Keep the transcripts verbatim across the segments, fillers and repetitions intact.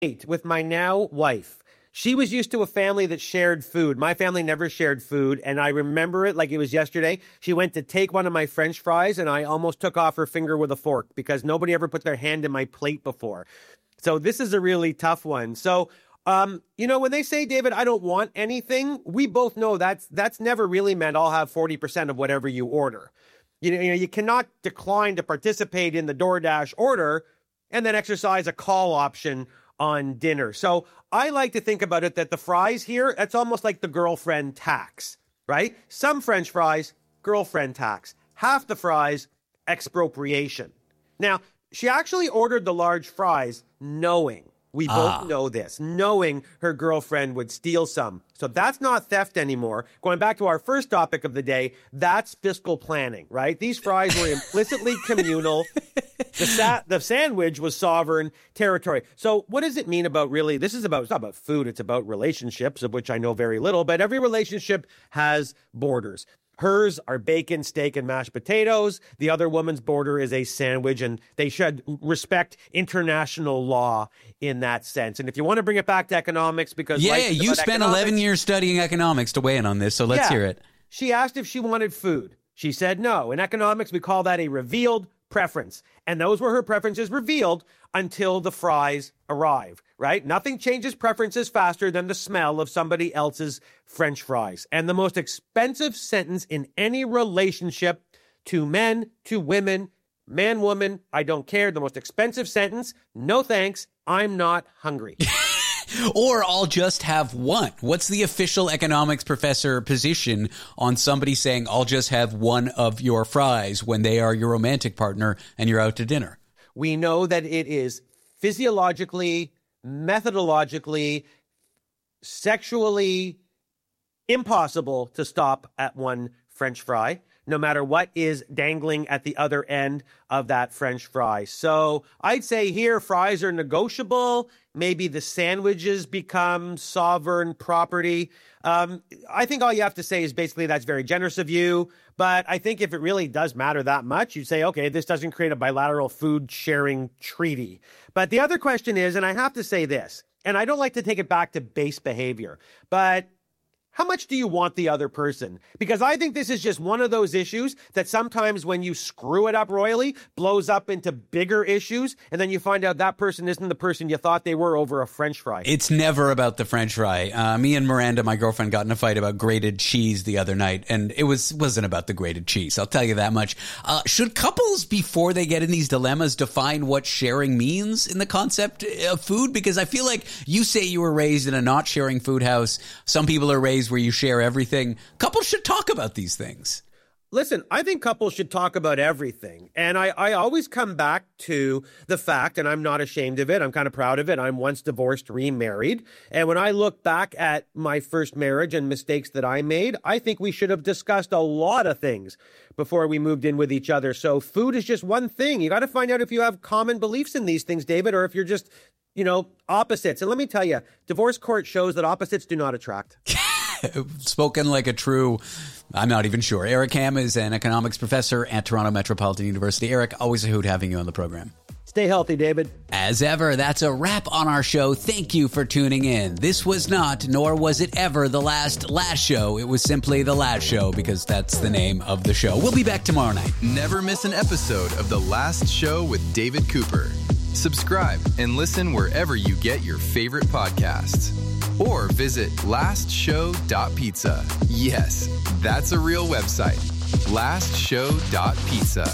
with my now wife. She was used to a family that shared food. My family never shared food, and I remember it like it was yesterday. She went to take one of my French fries, and I almost took off her finger with a fork because nobody ever put their hand in my plate before. So this is a really tough one. So, um, you know, when they say, David, I don't want anything, we both know that's that's never really meant I'll have forty percent of whatever you order. You know, you know, you cannot decline to participate in the DoorDash order and then exercise a call option on dinner. So I like to think about it that the fries here, that's almost like the girlfriend tax, right? Some French fries, girlfriend tax. Half the fries, expropriation. Now, she actually ordered the large fries knowing, we both ah. know this, knowing her girlfriend would steal some. So that's not theft anymore. Going back to our first topic of the day, that's fiscal planning, right? These fries were implicitly communal. The, sa- the sandwich was sovereign territory. So what does it mean about really, this is about, it's not about food, it's about relationships, of which I know very little, but every relationship has borders. Hers are bacon, steak, and mashed potatoes. The other woman's border is a sandwich, and they should respect international law in that sense. And if you want to bring it back to economics, because yeah, you spent eleven years studying economics to weigh in on this, so let's yeah, hear it. She asked if she wanted food. She said no. In economics, we call that a revealed preference. And those were her preferences revealed until the fries arrive, right? Nothing changes preferences faster than the smell of somebody else's French fries. And the most expensive sentence in any relationship, to men, to women, man, woman, I don't care. The most expensive sentence, no thanks, I'm not hungry. Or I'll just have one. What's the official economics professor position on somebody saying, I'll just have one of your fries when they are your romantic partner and you're out to dinner? We know that it is physiologically, methodologically, sexually impossible to stop at one French fry, no matter what is dangling at the other end of that French fry. So I'd say here fries are negotiable. Maybe the sandwiches become sovereign property. Um, I think all you have to say is basically that's very generous of you. But I think if it really does matter that much, you say, okay, this doesn't create a bilateral food sharing treaty. But the other question is, and I have to say this, and I don't like to take it back to base behavior, but how much do you want the other person? Because I think this is just one of those issues that sometimes when you screw it up royally, blows up into bigger issues, and then you find out that person isn't the person you thought they were over a French fry. It's never about the French fry. Uh, me and Miranda, my girlfriend, got in a fight about grated cheese the other night, and it was, wasn't about the grated cheese. I'll tell you that much. Uh, should couples, before they get in these dilemmas, define what sharing means in the concept of food? Because I feel like you say you were raised in a not sharing food house. Some people are raised where you share everything. Couples should talk about these things. Listen, I think couples should talk about everything. And I, I always come back to the fact, and I'm not ashamed of it, I'm kind of proud of it, I'm once divorced, remarried. And when I look back at my first marriage and mistakes that I made, I think we should have discussed a lot of things before we moved in with each other. So food is just one thing. You got to find out if you have common beliefs in these things, David, or if you're just, you know, opposites. And let me tell you, divorce court shows that opposites do not attract. Spoken like a true, I'm not even sure. Eric Ham is an economics professor at Toronto Metropolitan University. Eric, always a hoot having you on the program. Stay healthy, David. As ever, that's a wrap on our show. Thank you for tuning in. This was not, nor was it ever, the last last show. It was simply the last show because that's the name of the show. We'll be back tomorrow night. Never miss an episode of The Last Show with David Cooper. Subscribe and listen wherever you get your favorite podcasts. Or visit last show dot pizza. Yes, that's a real website. last show dot pizza.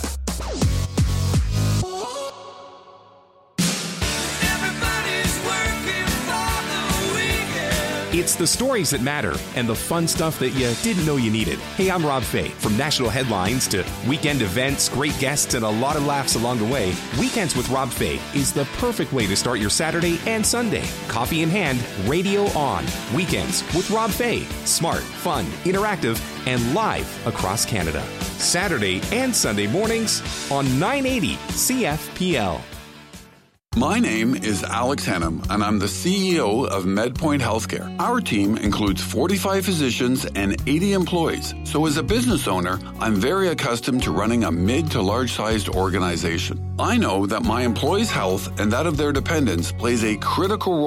It's the stories that matter and the fun stuff that you didn't know you needed. Hey, I'm Rob Fay. From national headlines to weekend events, great guests, and a lot of laughs along the way, Weekends with Rob Fay is the perfect way to start your Saturday and Sunday. Coffee in hand, radio on. Weekends with Rob Fay. Smart, fun, interactive, and live across Canada. Saturday and Sunday mornings on nine eighty C F P L. My name is Alex Hannum, and I'm the C E O of MedPoint Healthcare. Our team includes forty-five physicians and eighty employees. So as a business owner, I'm very accustomed to running a mid to large-sized organization. I know that my employees' health and that of their dependents plays a critical role